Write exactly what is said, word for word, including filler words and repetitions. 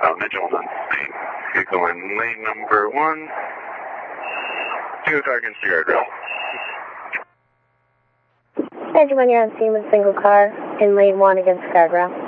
Uh, Mitchell on scene. Vehicle in lane number one. Single car against your guardrail. Engine one, you're on scene with single car in lane one against guardrail.